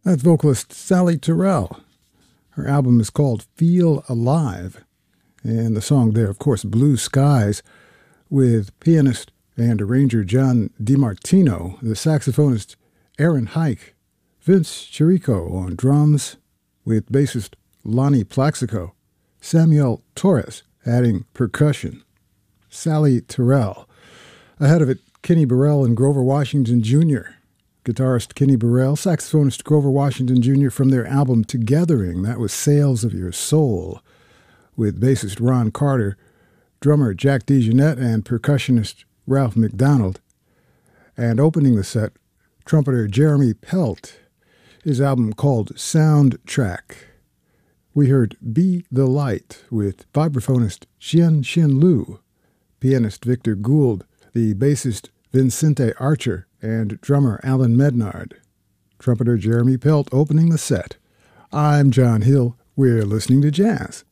That's vocalist Sally Terrell. Her album is called Feel Alive, and the song there, of course, Blue Skies, with pianist and arranger John DiMartino, the saxophonist Aaron Hike, Vince Chirico on drums, with bassist Lonnie Plaxico, Samuel Torres adding percussion. Sally Terrell. Ahead of it, Kenny Burrell and Grover Washington Jr. Guitarist Kenny Burrell, saxophonist Grover Washington Jr. from their album Togethering, that was Sails of Your Soul, with bassist Ron Carter, drummer Jack DeJohnette, and percussionist Ralph McDonald. And opening the set, trumpeter Jeremy Pelt, his album called Soundtrack. We heard Be the Light with vibraphonist Xian Lu, pianist Victor Gould, the bassist Vincente Archer, and drummer Alan Mednard. Trumpeter Jeremy Pelt opening the set. I'm John Hill. We're listening to jazz